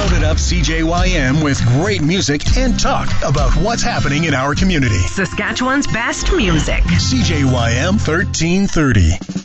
Loaded up CJYM with great music and talk about what's happening in our community. Saskatchewan's best music. CJYM 1330.